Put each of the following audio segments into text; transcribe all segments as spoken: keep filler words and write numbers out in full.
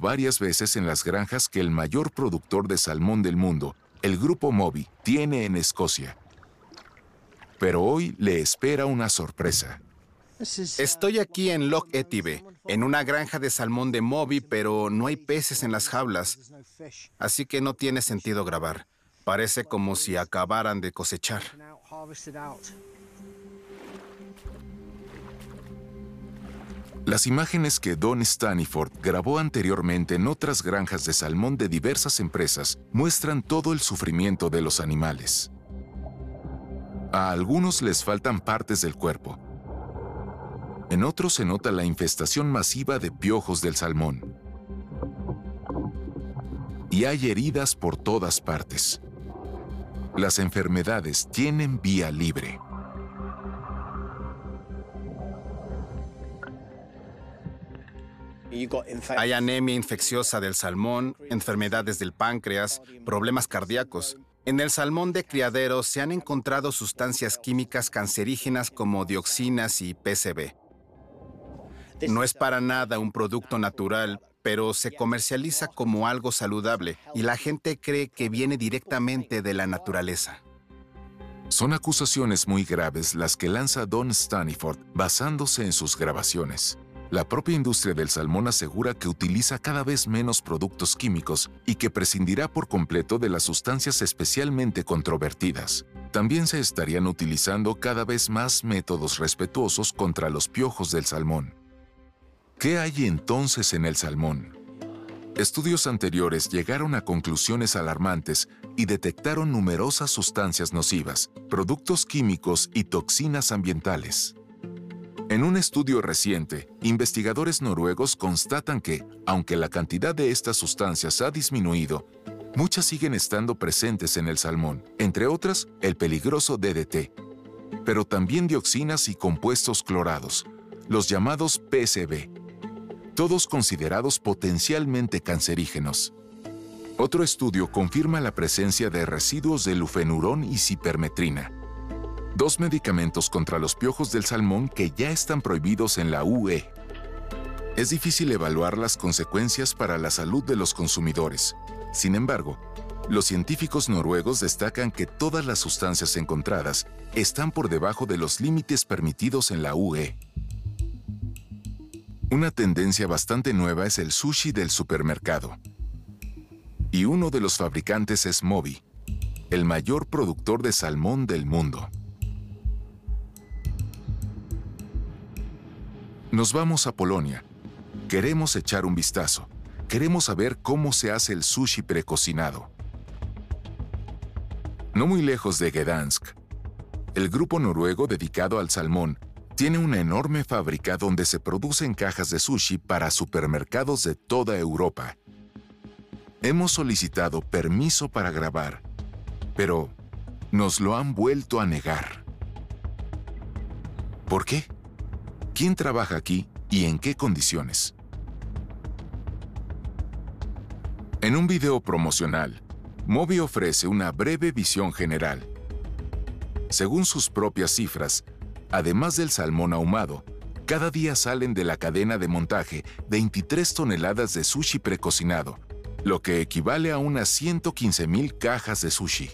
varias veces en las granjas que el mayor productor de salmón del mundo, el Grupo Moby, tiene en Escocia. Pero hoy le espera una sorpresa. Estoy aquí en Loch Etive, en una granja de salmón de Moby, pero no hay peces en las jaulas, así que no tiene sentido grabar. Parece como si acabaran de cosechar. Las imágenes que Don Staniford grabó anteriormente en otras granjas de salmón de diversas empresas muestran todo el sufrimiento de los animales. A algunos les faltan partes del cuerpo. En otros se nota la infestación masiva de piojos del salmón. Y hay heridas por todas partes. Las enfermedades tienen vía libre. Hay anemia infecciosa del salmón, enfermedades del páncreas, problemas cardíacos. En el salmón de criadero se han encontrado sustancias químicas cancerígenas como dioxinas y P C B. No es para nada un producto natural, pero se comercializa como algo saludable y la gente cree que viene directamente de la naturaleza. Son acusaciones muy graves las que lanza Don Staniford basándose en sus grabaciones. La propia industria del salmón asegura que utiliza cada vez menos productos químicos y que prescindirá por completo de las sustancias especialmente controvertidas. También se estarían utilizando cada vez más métodos respetuosos contra los piojos del salmón. ¿Qué hay entonces en el salmón? Estudios anteriores llegaron a conclusiones alarmantes y detectaron numerosas sustancias nocivas, productos químicos y toxinas ambientales. En un estudio reciente, investigadores noruegos constatan que, aunque la cantidad de estas sustancias ha disminuido, muchas siguen estando presentes en el salmón, entre otras el peligroso D D T, pero también dioxinas y compuestos clorados, los llamados P C B, todos considerados potencialmente cancerígenos. Otro estudio confirma la presencia de residuos de lufenurón y cipermetrina, dos medicamentos contra los piojos del salmón que ya están prohibidos en la U E. Es difícil evaluar las consecuencias para la salud de los consumidores. Sin embargo, los científicos noruegos destacan que todas las sustancias encontradas están por debajo de los límites permitidos en la U E. Una tendencia bastante nueva es el sushi del supermercado. Y uno de los fabricantes es Moby, el mayor productor de salmón del mundo. Nos vamos a Polonia. Queremos echar un vistazo. Queremos saber cómo se hace el sushi precocinado. No muy lejos de Gdansk, el grupo noruego dedicado al salmón tiene una enorme fábrica donde se producen cajas de sushi para supermercados de toda Europa. Hemos solicitado permiso para grabar, pero nos lo han vuelto a negar. ¿Por qué? ¿Quién trabaja aquí y en qué condiciones? En un video promocional, Moby ofrece una breve visión general. Según sus propias cifras, además del salmón ahumado, cada día salen de la cadena de montaje veintitrés toneladas de sushi precocinado, lo que equivale a unas ciento quince mil cajas de sushi.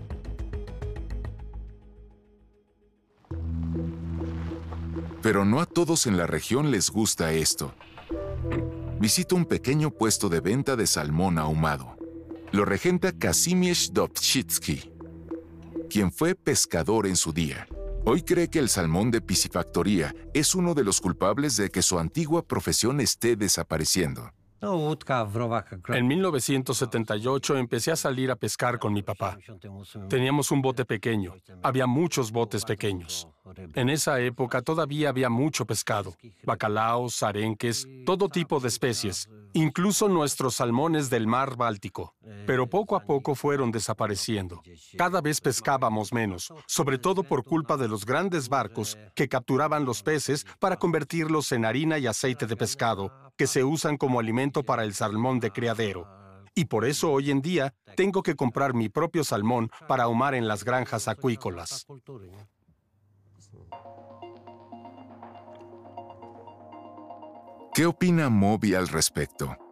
Pero no a todos en la región les gusta esto. Visita un pequeño puesto de venta de salmón ahumado. Lo regenta Kazimierz Dobczycki, quien fue pescador en su día. Hoy cree que el salmón de piscifactoría es uno de los culpables de que su antigua profesión esté desapareciendo. En mil novecientos setenta y ocho empecé a salir a pescar con mi papá. Teníamos un bote pequeño. Había muchos botes pequeños. En esa época todavía había mucho pescado. Bacalaos, arenques, todo tipo de especies. Incluso nuestros salmones del mar Báltico. Pero poco a poco fueron desapareciendo. Cada vez pescábamos menos, sobre todo por culpa de los grandes barcos que capturaban los peces para convertirlos en harina y aceite de pescado, que se usan como alimento para el salmón de criadero. Y por eso hoy en día tengo que comprar mi propio salmón para ahumar en las granjas acuícolas. ¿Qué opina Moby al respecto?